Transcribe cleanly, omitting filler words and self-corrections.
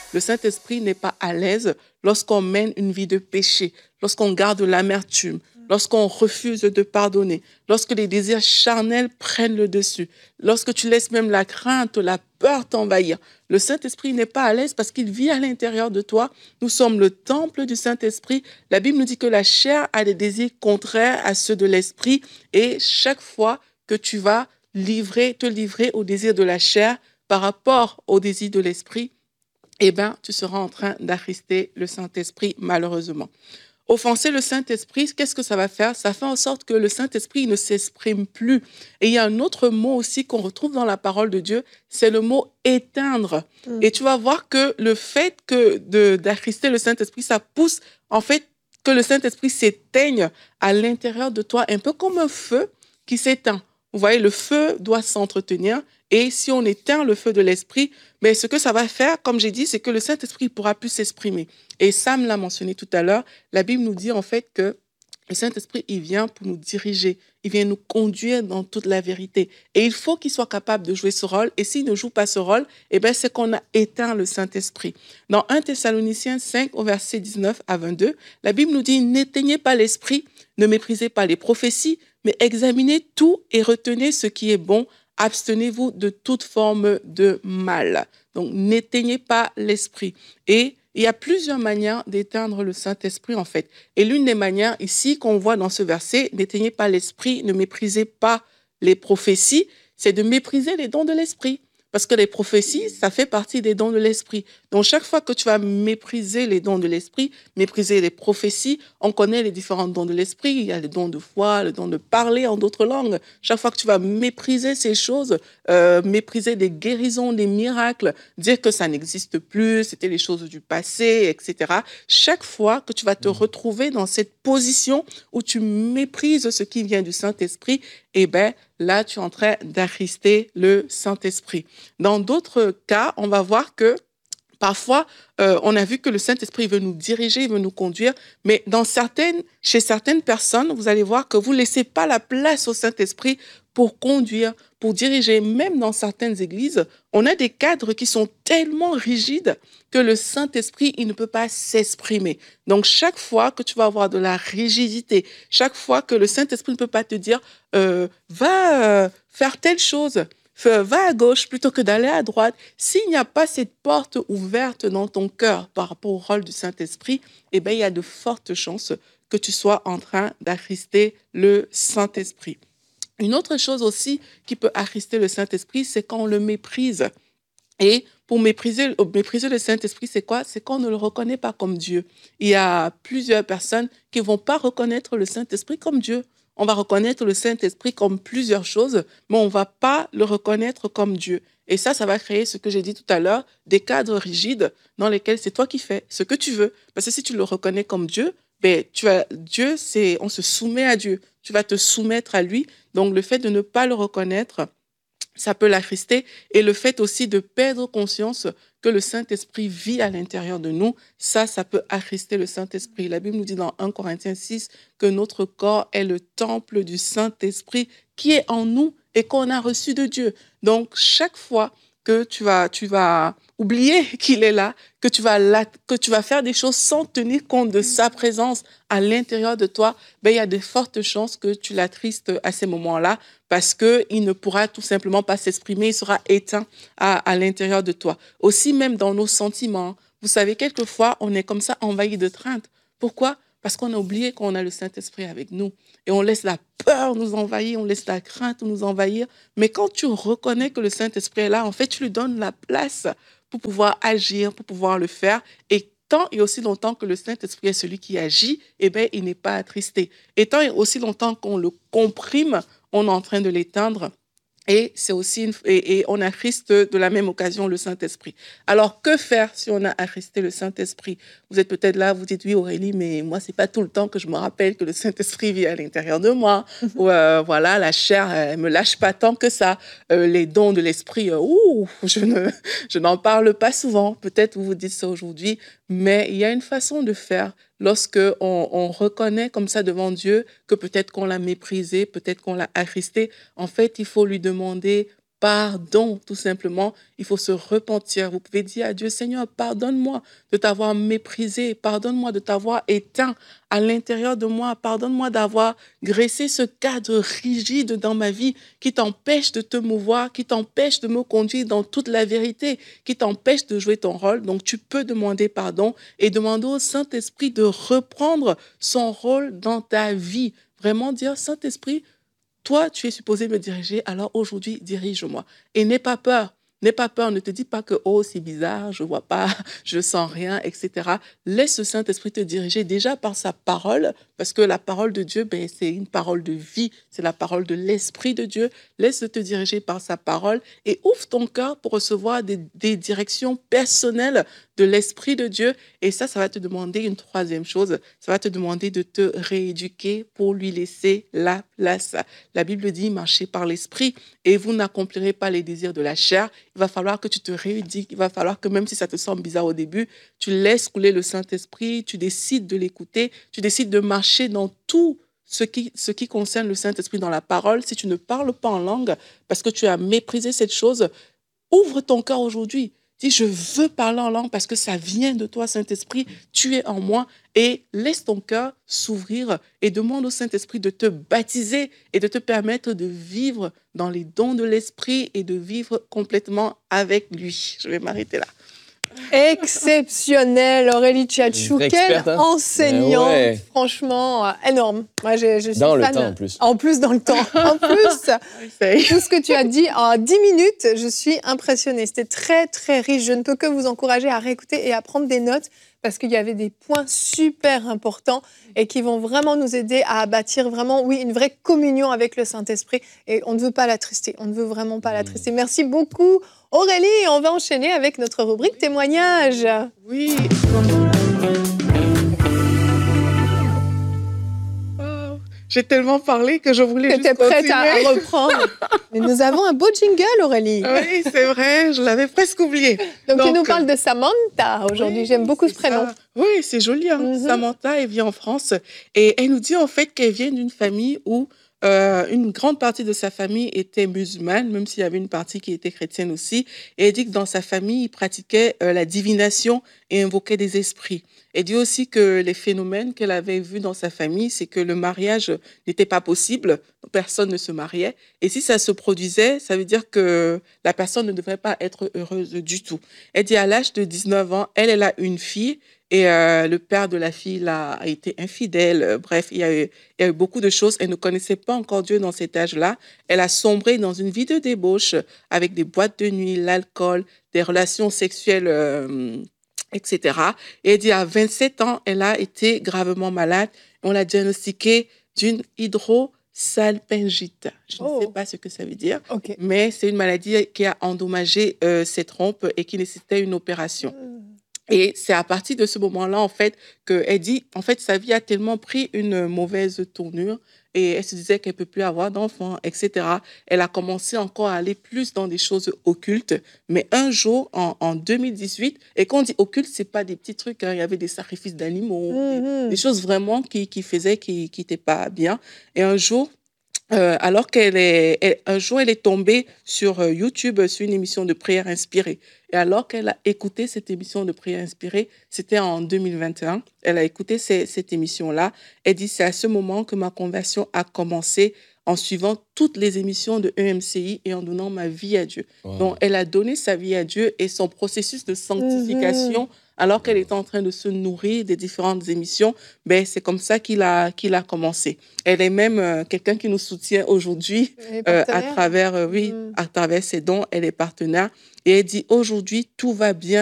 Le Saint-Esprit n'est pas à l'aise lorsqu'on mène une vie de péché, lorsqu'on garde l'amertume, lorsqu'on refuse de pardonner, lorsque les désirs charnels prennent le dessus, lorsque tu laisses même la crainte, la peur t'envahir. Le Saint-Esprit n'est pas à l'aise parce qu'il vit à l'intérieur de toi. Nous sommes le temple du Saint-Esprit. La Bible nous dit que la chair a des désirs contraires à ceux de l'Esprit et chaque fois que tu vas te livrer au désir de la chair par rapport au désir de l'Esprit, eh bien, tu seras en train d'attrister le Saint-Esprit, malheureusement. Offenser le Saint-Esprit, qu'est-ce que ça va faire? Ça fait en sorte que le Saint-Esprit ne s'exprime plus. Et il y a un autre mot aussi qu'on retrouve dans la parole de Dieu, c'est le mot éteindre. Et tu vas voir que le fait d'attrister le Saint-Esprit, ça pousse en fait que le Saint-Esprit s'éteigne à l'intérieur de toi, un peu comme un feu qui s'éteint. Vous voyez, le feu doit s'entretenir. Et si on éteint le feu de l'esprit, mais ce que ça va faire, comme j'ai dit, c'est que le Saint-Esprit ne pourra plus s'exprimer. Et Sam l'a mentionné tout à l'heure, la Bible nous dit en fait que le Saint-Esprit, il vient pour nous diriger, il vient nous conduire dans toute la vérité. Et il faut qu'il soit capable de jouer ce rôle. Et s'il ne joue pas ce rôle, eh bien, c'est qu'on a éteint le Saint-Esprit. Dans 1 Thessaloniciens 5, au verset 19 à 22, la Bible nous dit « N'éteignez pas l'esprit, ne méprisez pas les prophéties, mais examinez tout et retenez ce qui est bon. Abstenez-vous de toute forme de mal. » Donc, n'éteignez pas l'esprit. Et il y a plusieurs manières d'éteindre le Saint-Esprit, en fait. Et l'une des manières ici qu'on voit dans ce verset, n'éteignez pas l'esprit, ne méprisez pas les prophéties, c'est de mépriser les dons de l'esprit. Parce que les prophéties, ça fait partie des dons de l'esprit. Donc, chaque fois que tu vas mépriser les dons de l'esprit, mépriser les prophéties, on connaît les différents dons de l'esprit. Il y a le don de foi, le don de parler en d'autres langues. Chaque fois que tu vas mépriser ces choses, mépriser des guérisons, des miracles, dire que ça n'existe plus, c'était les choses du passé, etc. Chaque fois que tu vas te retrouver dans cette position où tu méprises ce qui vient du Saint-Esprit, eh bien, là, tu es en train d'attrister le Saint-Esprit. Dans d'autres cas, on va voir que parfois, on a vu que le Saint-Esprit veut nous diriger, il veut nous conduire, mais chez certaines personnes, vous allez voir que vous ne laissez pas la place au Saint-Esprit pour conduire, pour diriger. Même dans certaines églises, on a des cadres qui sont tellement rigides que le Saint-Esprit, il ne peut pas s'exprimer. Donc, chaque fois que tu vas avoir de la rigidité, chaque fois que le Saint-Esprit ne peut pas te dire va faire telle chose, va à gauche plutôt que d'aller à droite. S'il n'y a pas cette porte ouverte dans ton cœur par rapport au rôle du Saint-Esprit, eh bien, il y a de fortes chances que tu sois en train d'attrister le Saint-Esprit. Une autre chose aussi qui peut attrister le Saint-Esprit, c'est quand on le méprise. Et pour mépriser le Saint-Esprit, c'est quoi? C'est qu'on ne le reconnaît pas comme Dieu. Il y a plusieurs personnes qui ne vont pas reconnaître le Saint-Esprit comme Dieu. On va reconnaître le Saint-Esprit comme plusieurs choses, mais on ne va pas le reconnaître comme Dieu. Et ça va créer ce que j'ai dit tout à l'heure, des cadres rigides dans lesquels c'est toi qui fais ce que tu veux. Parce que si tu le reconnais comme Dieu, ben, on se soumet à Dieu. Tu vas te soumettre à lui. Donc, le fait de ne pas le reconnaître, ça peut l'attrister. Et le fait aussi de perdre conscience que le Saint-Esprit vit à l'intérieur de nous, ça peut attrister le Saint-Esprit. La Bible nous dit dans 1 Corinthiens 6 que notre corps est le temple du Saint-Esprit qui est en nous et qu'on a reçu de Dieu. Donc, chaque fois que tu vas oublier qu'il est là, que tu vas faire des choses sans tenir compte de sa présence à l'intérieur de toi, ben, il y a de fortes chances que tu l'attristes à ces moments-là parce qu'il ne pourra tout simplement pas s'exprimer, il sera éteint à l'intérieur de toi. Aussi, même dans nos sentiments, vous savez, quelquefois, on est comme ça envahi de crainte. Pourquoi? Parce qu'on a oublié qu'on a le Saint-Esprit avec nous. Et on laisse la peur nous envahir, on laisse la crainte nous envahir. Mais quand tu reconnais que le Saint-Esprit est là, en fait, tu lui donnes la place pour pouvoir agir, pour pouvoir le faire. Et tant et aussi longtemps que le Saint-Esprit est celui qui agit, eh bien, il n'est pas attristé. Et tant et aussi longtemps qu'on le comprime, on est en train de l'éteindre. Et c'est aussi et on attriste de la même occasion le Saint-Esprit. Alors, que faire si on a attristé le Saint-Esprit? Vous êtes peut-être là, vous dites, oui, Aurélie, mais moi, c'est pas tout le temps que je me rappelle que le Saint-Esprit vit à l'intérieur de moi. Ou voilà, la chair, elle me lâche pas tant que ça. Les dons de l'Esprit, je n'en parle pas souvent. Peut-être vous vous dites ça aujourd'hui, mais il y a une façon de faire. Lorsque on reconnaît comme ça devant Dieu que peut-être qu'on l'a méprisé, peut-être qu'on l'a attristé, en fait, il faut lui demander pardon, tout simplement. Il faut se repentir. Vous pouvez dire à Dieu, Seigneur, pardonne-moi de t'avoir méprisé, pardonne-moi de t'avoir éteint à l'intérieur de moi, pardonne-moi d'avoir graissé ce cadre rigide dans ma vie qui t'empêche de te mouvoir, qui t'empêche de me conduire dans toute la vérité, qui t'empêche de jouer ton rôle. Donc, tu peux demander pardon et demander au Saint-Esprit de reprendre son rôle dans ta vie. Vraiment dire, Saint-Esprit, toi, tu es supposé me diriger, alors aujourd'hui, dirige-moi. Et n'aie pas peur. N'aie pas peur, ne te dis pas que oh c'est bizarre, je vois pas, je sens rien, etc. Laisse le Saint-Esprit te diriger déjà par sa parole, parce que la parole de Dieu, ben, c'est une parole de vie, c'est la parole de l'Esprit de Dieu. Laisse-le te diriger par sa parole et ouvre ton cœur pour recevoir des directions personnelles de l'Esprit de Dieu. Et ça va te demander une troisième chose, ça va te demander de te rééduquer pour lui laisser la place. La Bible dit, marchez par l'Esprit et vous n'accomplirez pas les désirs de la chair. Il va falloir que tu te rééduques, il va falloir que même si ça te semble bizarre au début, tu laisses couler le Saint-Esprit, tu décides de l'écouter, tu décides de marcher dans tout ce qui concerne le Saint-Esprit dans la parole. Si tu ne parles pas en langue parce que tu as méprisé cette chose, ouvre ton cœur aujourd'hui. Dis, je veux parler en langue parce que ça vient de toi, Saint-Esprit. Tu es en moi et laisse ton cœur s'ouvrir et demande au Saint-Esprit de te baptiser et de te permettre de vivre dans les dons de l'Esprit et de vivre complètement avec lui. Je vais m'arrêter là. Exceptionnel, Aurélie Tchatchou, quelle enseignante, ouais. Franchement, énorme. Moi, je suis dans fan. Le temps, en plus. En plus, dans le temps. En plus, tout ce que tu as dit en 10 minutes, je suis impressionnée. C'était très, très riche. Je ne peux que vous encourager à réécouter et à prendre des notes parce qu'il y avait des points super importants et qui vont vraiment nous aider à bâtir vraiment, oui, une vraie communion avec le Saint-Esprit. Et on ne veut pas l'attrister. On ne veut vraiment pas l'attrister. Merci beaucoup, Aurélie. On va enchaîner avec notre rubrique témoignage. Oui. J'ai tellement parlé que je voulais juste continuer. Tu étais prête à reprendre. Mais nous avons un beau jingle, Aurélie. Oui, c'est vrai, je l'avais presque oublié. Donc tu nous parles de Samantha aujourd'hui. Oui, j'aime beaucoup ce prénom. Ça. Oui, c'est joli. Hein? Samantha, elle vit en France et elle nous dit en fait qu'elle vient d'une famille où une grande partie de sa famille était musulmane, même s'il y avait une partie qui était chrétienne aussi. Et elle dit que dans sa famille, ils pratiquaient la divination et invoquaient des esprits. Elle dit aussi que les phénomènes qu'elle avait vus dans sa famille, c'est que le mariage n'était pas possible, personne ne se mariait. Et si ça se produisait, ça veut dire que la personne ne devrait pas être heureuse du tout. Elle dit à l'âge de 19 ans, elle a une fille et le père de la fille a été infidèle. Bref, il y a eu beaucoup de choses. Elle ne connaissait pas encore Dieu dans cet âge-là. Elle a sombré dans une vie de débauche avec des boîtes de nuit, l'alcool, des relations sexuelles, etc. Et elle dit à 27 ans, elle a été gravement malade. On l'a diagnostiquée d'une hydrosalpingite. Je ne sais pas ce que ça veut dire, mais c'est une maladie qui a endommagé ses trompes et qui nécessitait une opération. Et c'est à partir de ce moment-là, en fait, qu'elle dit, en fait, sa vie a tellement pris une mauvaise tournure et elle se disait qu'elle ne peut plus avoir d'enfants, etc. Elle a commencé encore à aller plus dans des choses occultes. Mais un jour, en 2018, et quand on dit occulte, ce n'est pas des petits trucs, hein, il y avait des sacrifices d'animaux, des choses vraiment qui faisaient, qui n'étaient pas bien. Et un jour, alors un jour, elle est tombée sur YouTube sur une émission de prière inspirée. Et alors qu'elle a écouté cette émission de prière inspirée, c'était en 2021, elle a écouté cette émission-là. Elle dit, c'est à ce moment que ma conversion a commencé en suivant toutes les émissions de EMCI et en donnant ma vie à Dieu. Wow. Donc, elle a donné sa vie à Dieu et son processus de sanctification, alors qu'elle était en train de se nourrir des différentes émissions, ben, c'est comme ça qu'il a commencé. Elle est même quelqu'un qui nous soutient aujourd'hui à travers ses dons. Elle est partenaire. Et elle dit, aujourd'hui, tout va bien.